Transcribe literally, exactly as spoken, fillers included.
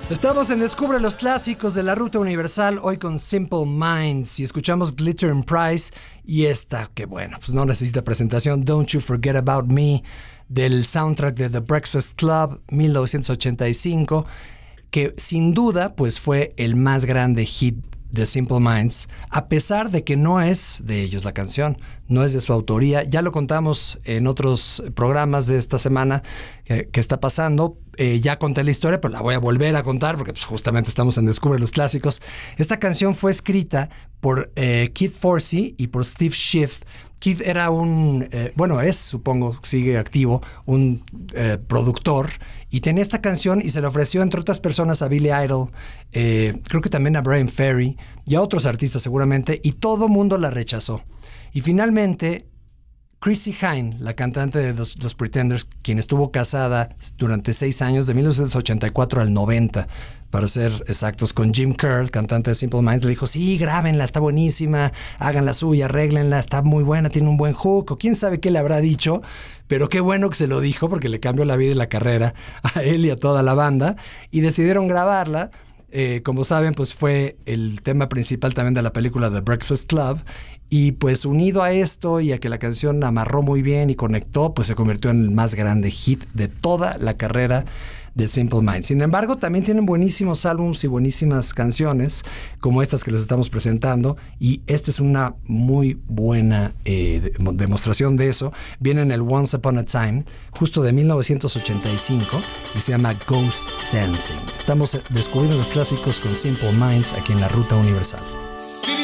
Estamos en Descubre los Clásicos de la Ruta Universal, hoy con Simple Minds, y escuchamos Glitter and Price, y esta, que bueno, pues no necesita presentación, Don't You Forget About Me, del soundtrack de The Breakfast Club, mil novecientos ochenta y cinco, que sin duda pues fue el más grande hit de Simple Minds, a pesar de que no es de ellos la canción, no es de su autoría. Ya lo contamos en otros programas de esta semana que, que está pasando. Eh, ya conté la historia, pero la voy a volver a contar porque pues, justamente estamos en Descubre los Clásicos. Esta canción fue escrita por eh, Keith Forsey y por Steve Schiff. Keith era un, eh, bueno, es, supongo, sigue activo, un eh, productor, y tenía esta canción y se la ofreció, entre otras personas, a Billy Idol, eh, creo que también a Brian Ferry y a otros artistas seguramente, y todo mundo la rechazó. Y finalmente, Chrissie Hynde, la cantante de los, los Pretenders, quien estuvo casada durante seis años, de mil novecientos ochenta y cuatro al noventa, para ser exactos, con Jim Kerr, cantante de Simple Minds, le dijo, sí, grábenla, está buenísima, hagan la suya, arréglenla, está muy buena, tiene un buen hook, o quién sabe qué le habrá dicho, pero qué bueno que se lo dijo, porque le cambió la vida y la carrera a él y a toda la banda, y decidieron grabarla. Eh, como saben, pues fue el tema principal también de la película The Breakfast Club, y pues unido a esto y a que la canción amarró muy bien y conectó, pues se convirtió en el más grande hit de toda la carrera de Simple Minds. Sin embargo, también tienen buenísimos álbumes y buenísimas canciones como estas que les estamos presentando, y esta es una muy buena eh, demostración de eso. Viene en el Once Upon a Time, justo de mil novecientos ochenta y cinco, y se llama Ghost Dancing. Estamos descubriendo los clásicos con Simple Minds aquí en la Ruta Universal.